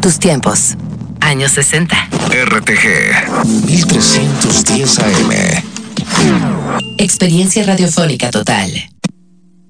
tus tiempos. Años 60. RTG 1310 AM. Experiencia radiofónica total.